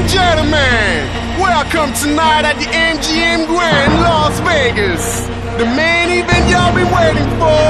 gentlemen, welcome tonight at the MGM Grand, Las Vegas. The main event y'all been waiting for.